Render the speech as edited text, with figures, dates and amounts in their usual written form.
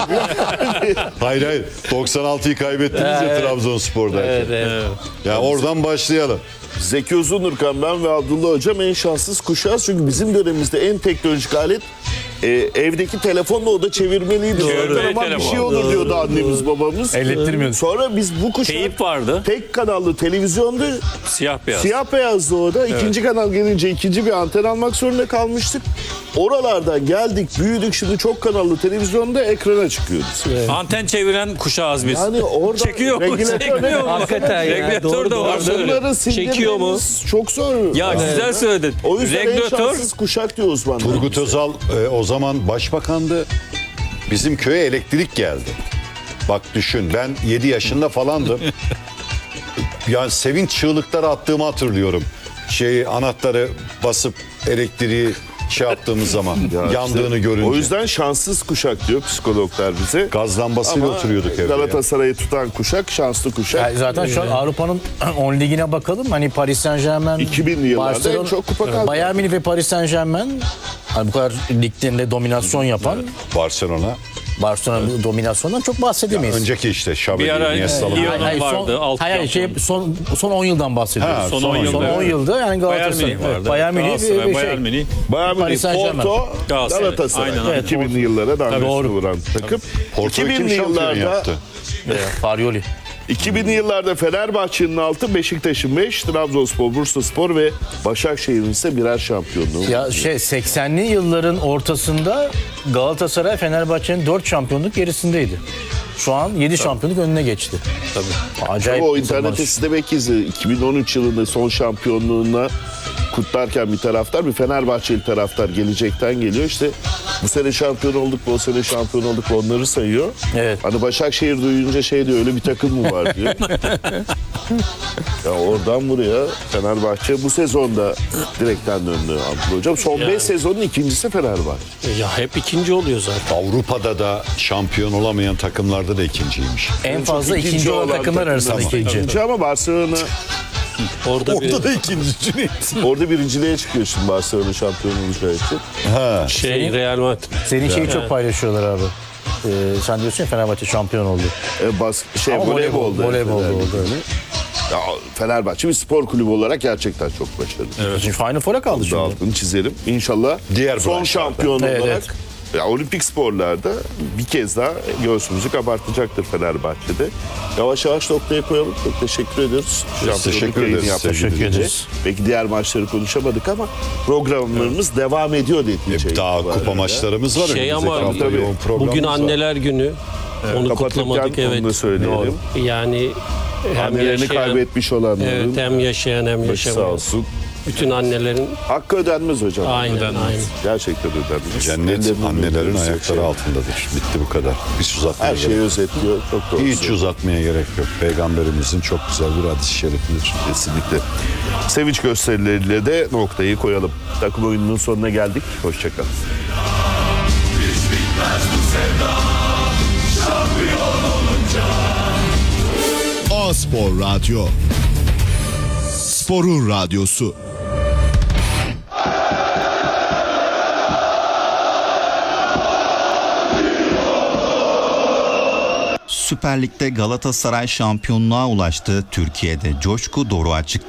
Hayır. 96'yı kaybettiniz ya Trabzonspor'da. Evet. Ya oradan başlayalım. Zeki Uzunurkan, ben ve Abdullah Hocam en şanssız kuşağız. Çünkü bizim dönemimizde en teknolojik alet evdeki telefonla o da çevirmeliydi. Çevirmeli Ama bir telefon. şey olur diyordu annemiz babamız. Ellettirmiyordu. Sonra biz bu kuşak Teyip vardı. tek kanallı televizyonda Siyah beyaz. siyah beyazdı o da. İkinci kanal gelince ikinci bir anten almak zorunda kalmıştık. Oralardan geldik, büyüdük, şimdi çok kanallı televizyonda ekrana çıkıyoruz. Anten çeviren kuşağız biz. Yani orada Çekiyor mu? regülatör Çekmiyor mu? Hakikaten ya. Regülatör de var. bunları Çekiyor mu? sindirmemiz çok zor. Ya güzel söyledin. O yüzden en Regülatör. şanssız kuşak diyor uzmanlar. Turgut Özal o zaman başbakandı. Bizim köye elektrik geldi. Bak düşün, ben 7 yaşında falandım. Yani sevinç çığlıkları attığımı hatırlıyorum. Anahtarı basıp elektriği yaptığımız zaman yandığını görünce. O yüzden şanssız kuşak diyor psikologlar bize. Gaz lambasıyla Ama oturuyorduk evde. Galatasaray'ı tutan kuşak şanslı kuşak. Yani zaten şu an Avrupa'nın 10 ligine bakalım. Hani Paris Saint-Germain, 2000'li yıllarda en çok kupa kaldı. Bayern Münih ve Paris Saint-Germain, hani bu kadar liglerinde dominasyon yapan Barcelona. Barcelona dominasyondan çok bahsedemeyiz. Önceki işte Xavi, Bir ara Iniesta'lı. Lyon vardı. Altı Son 10 yıldan bahsediyoruz. Ha, Son 10 yılda. Son 10 yılda yani Bayern Galatasaray. Münih vardı. Bayern Münih Galatasaray, bir Bayern şey. Münih. Bayern Münih, Paris Saint-Germain. Porto, Galatasaray. Galatasaray. Aynen, aynen. 2000'li yıllara damgasını Doğru. vuran takım. Porto'yu kim 2000'li şampiyon yıllarda yaptı? Farioli. 2000'li yıllarda Fenerbahçe'nin 6, Beşiktaş'ın 5, Trabzonspor, Bursaspor ve Başakşehir'in ise birer şampiyonluğu. Ya 80'li yılların ortasında Galatasaray Fenerbahçe'nin 4 şampiyonluk gerisindeydi. Şu an 7 şampiyonluk önüne geçti. Tabii. Acayip. O bir zaman. internette siz de belki 2013 yılında son şampiyonluğuna kutlarken bir taraftar, bir Fenerbahçeli taraftar gelecekten geliyor. İşte bu sene şampiyon olduk, bu sene şampiyon olduk, onları sayıyor. Evet. Hani Başakşehir duyunca şey diyor, öyle bir takım mı var diyor. Ya oradan buraya Fenerbahçe bu sezonda direkten döndü Abdullah Hocam. Son 5 sezonun ikincisi Fenerbahçe. Ya hep ikinci oluyor zaten. Avrupa'da da şampiyon olamayan takımlarda da ikinciymiş. En fazla ikinci olan takımlar arasında ikinci. İkinci ama Barcelona Orada Orada da ikinci Cüneyt. orada birinciliğe çıkıyor şimdi Barcelona şampiyon olacağı için. Ha. Real Madrid. Senin şeyi çok paylaşıyorlar abi. Sen diyorsun ya Fenerbahçe şampiyon oldu. Ama Voleybolda. Voleybolda oldu öyle. Ya, Fenerbahçe bir spor kulübü olarak gerçekten çok başarılı. Şimdi Final Four'a kaldı şimdi. Altını çizelim. İnşallah Diğer son branşlarda. şampiyon Evet, olarak evet. ya, olimpik sporlarda bir kez daha göğsümüzü kabartacaktır Fenerbahçe'de. Yavaş yavaş noktaya koyalım. Çok teşekkür ediyoruz. Şampiyonluk teşekkür yayını ederiz. yaptık Teşekkür gece. ederiz. Belki diğer maçları konuşamadık ama programlarımız devam ediyor netice Daha itibariyle. kupa maçlarımız var. Şey Önümüzdeki ama hafta tabii, yoğun programımız Bugün var. anneler günü. Onu Kapatırken kutlamadık, onu da evet. söyleyelim. Yani hem Annelerini yaşayan, kaybetmiş olanların evet, hem yaşayan hem başı sağ yaşamayan. olsun. Bütün annelerin Hakkı ödenmez hocam. aynen. Gerçekten ödenmez. Cennet Ellerinin annelerin ödülmesi ayakları şey. altındadır. Bitti bu kadar. Hiç uzatmaya Her şeyi gerek özetliyor. Çok doğru. yok. Hiç uzatmaya gerek yok. Peygamberimizin çok güzel bir hadis-i şerifidir. Kesinlikle. Sevinç gösterileriyle de noktayı koyalım. Takım oyununun sonuna geldik. Hoşçakalın. A-Spor Radyo. Sporun radyosu. Süper Lig'de Galatasaray şampiyonluğa ulaştı. Türkiye'de coşku doruğa çıktı.